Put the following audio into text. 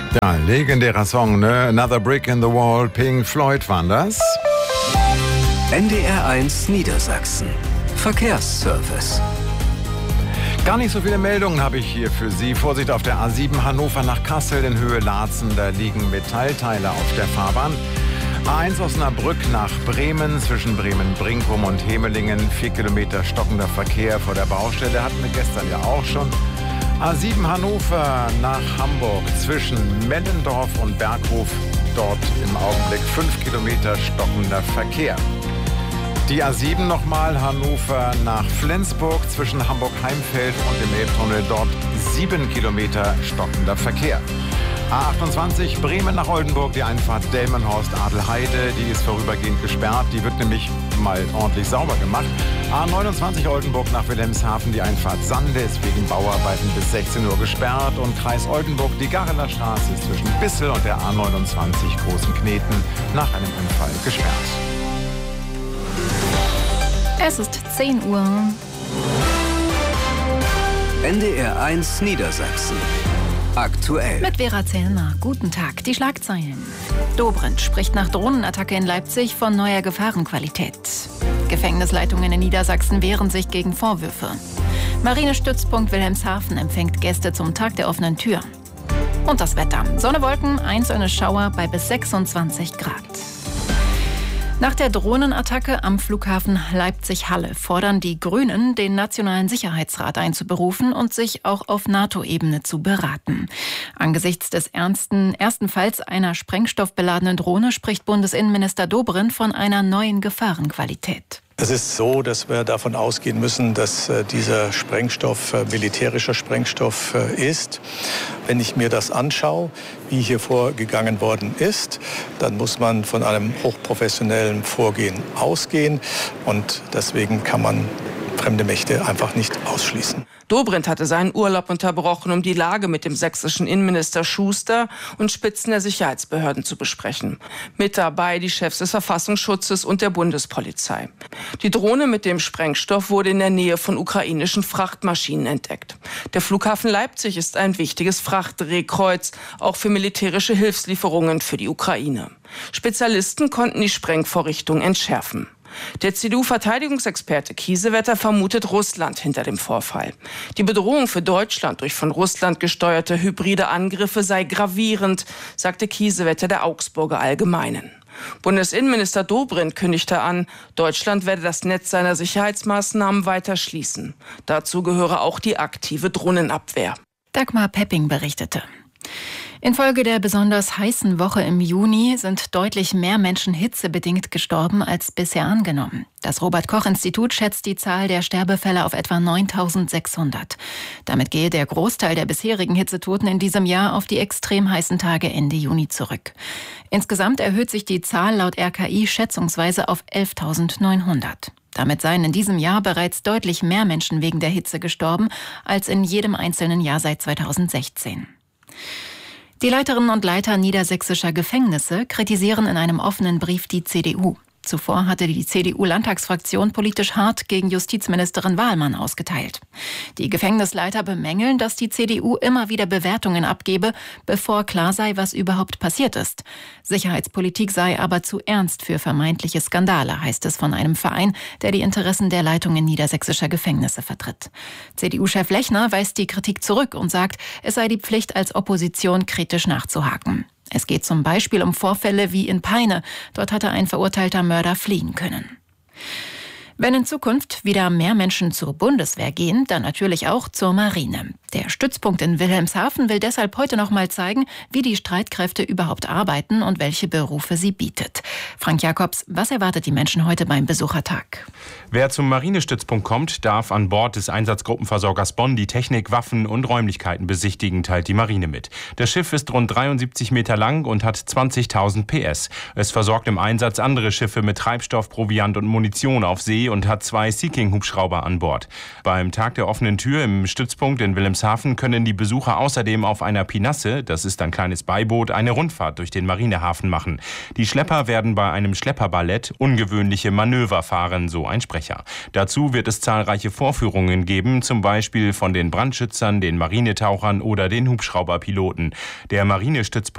Ja, legendärer Song, ne? Another Brick in the Wall, Pink Floyd waren das. NDR1 Niedersachsen. Verkehrsservice. Gar nicht so viele Meldungen habe ich hier für Sie. Vorsicht auf der A7 Hannover nach Kassel in Höhe Laatzen. Da liegen Metallteile auf der Fahrbahn. A1 Osnabrück nach Bremen, zwischen Bremen-Brinkum und Hemelingen. 4 Kilometer stockender Verkehr vor der Baustelle. Hatten wir gestern ja auch schon. A7 Hannover nach Hamburg, zwischen Mellendorf und Berghof. Dort im Augenblick 5 Kilometer stockender Verkehr. Die A7 nochmal, Hannover nach Flensburg, zwischen Hamburg-Heimfeld und dem Elbtunnel. Dort 7 Kilometer stockender Verkehr. A28 Bremen nach Oldenburg, die Einfahrt Delmenhorst-Adelheide, die ist vorübergehend gesperrt. Die wird nämlich mal ordentlich sauber gemacht. A29 Oldenburg nach Wilhelmshaven, die Einfahrt Sande ist wegen Bauarbeiten bis 16 Uhr gesperrt. Und Kreis Oldenburg, die Garreler Straße ist zwischen Bissel und der A29 Großen Kneten nach einem Unfall gesperrt. Es ist 10 Uhr. NDR1 Niedersachsen. Aktuell. Mit Vera Zellner. Guten Tag. Die Schlagzeilen. Dobrindt spricht nach Drohnenattacke in Leipzig von neuer Gefahrenqualität. Gefängnisleitungen in Niedersachsen wehren sich gegen Vorwürfe. Marinestützpunkt Wilhelmshaven empfängt Gäste zum Tag der offenen Tür. Und das Wetter. Sonne, Wolken, einzelne Schauer bei bis 26 Grad. Nach der Drohnenattacke am Flughafen Leipzig-Halle fordern die Grünen, den Nationalen Sicherheitsrat einzuberufen und sich auch auf NATO-Ebene zu beraten. Angesichts des ersten Falls einer sprengstoffbeladenen Drohne spricht Bundesinnenminister Dobrindt von einer neuen Gefahrenqualität. Es ist so, dass wir davon ausgehen müssen, dass dieser Sprengstoff militärischer Sprengstoff ist. Wenn ich mir das anschaue, wie hier vorgegangen worden ist, dann muss man von einem hochprofessionellen Vorgehen ausgehen. Und deswegen kann man fremde Mächte einfach nicht ausschließen. Dobrindt hatte seinen Urlaub unterbrochen, um die Lage mit dem sächsischen Innenminister Schuster und Spitzen der Sicherheitsbehörden zu besprechen. Mit dabei die Chefs des Verfassungsschutzes und der Bundespolizei. Die Drohne mit dem Sprengstoff wurde in der Nähe von ukrainischen Frachtmaschinen entdeckt. Der Flughafen Leipzig ist ein wichtiges Frachtdrehkreuz, auch für militärische Hilfslieferungen für die Ukraine. Spezialisten konnten die Sprengvorrichtung entschärfen. Der CDU-Verteidigungsexperte Kiesewetter vermutet Russland hinter dem Vorfall. Die Bedrohung für Deutschland durch von Russland gesteuerte hybride Angriffe sei gravierend, sagte Kiesewetter der Augsburger Allgemeinen. Bundesinnenminister Dobrindt kündigte an, Deutschland werde das Netz seiner Sicherheitsmaßnahmen weiter schließen. Dazu gehöre auch die aktive Drohnenabwehr. Dagmar Pepping berichtete. Infolge der besonders heißen Woche im Juni sind deutlich mehr Menschen hitzebedingt gestorben als bisher angenommen. Das Robert-Koch-Institut schätzt die Zahl der Sterbefälle auf etwa 9.600. Damit gehe der Großteil der bisherigen Hitzetoten in diesem Jahr auf die extrem heißen Tage Ende Juni zurück. Insgesamt erhöht sich die Zahl laut RKI schätzungsweise auf 11.900. Damit seien in diesem Jahr bereits deutlich mehr Menschen wegen der Hitze gestorben als in jedem einzelnen Jahr seit 2016. Die Leiterinnen und Leiter niedersächsischer Gefängnisse kritisieren in einem offenen Brief die CDU. Zuvor hatte die CDU-Landtagsfraktion politisch hart gegen Justizministerin Wahlmann ausgeteilt. Die Gefängnisleiter bemängeln, dass die CDU immer wieder Bewertungen abgebe, bevor klar sei, was überhaupt passiert ist. Sicherheitspolitik sei aber zu ernst für vermeintliche Skandale, heißt es von einem Verein, der die Interessen der Leitungen niedersächsischer Gefängnisse vertritt. CDU-Chef Lechner weist die Kritik zurück und sagt, es sei die Pflicht, als Opposition kritisch nachzuhaken. Es geht zum Beispiel um Vorfälle wie in Peine. Dort hatte ein verurteilter Mörder fliehen können. Wenn in Zukunft wieder mehr Menschen zur Bundeswehr gehen, dann natürlich auch zur Marine. Der Stützpunkt in Wilhelmshaven will deshalb heute noch mal zeigen, wie die Streitkräfte überhaupt arbeiten und welche Berufe sie bietet. Frank Jakobs, was erwartet die Menschen heute beim Besuchertag? Wer zum Marinestützpunkt kommt, darf an Bord des Einsatzgruppenversorgers Bonn die Technik, Waffen und Räumlichkeiten besichtigen, teilt die Marine mit. Das Schiff ist rund 73 Meter lang und hat 20.000 PS. Es versorgt im Einsatz andere Schiffe mit Treibstoff, Proviant und Munition auf See und hat 2 Sea-King-Hubschrauber an Bord. Beim Tag der offenen Tür im Stützpunkt in Wilhelmshaven können die Besucher außerdem auf einer Pinasse, das ist ein kleines Beiboot, eine Rundfahrt durch den Marinehafen machen. Die Schlepper werden bei einem Schlepperballett ungewöhnliche Manöver fahren, so ein Sprecher. Dazu wird es zahlreiche Vorführungen geben, zum Beispiel von den Brandschützern, den Marinetauchern oder den Hubschrauberpiloten. Der Marinestützpunkt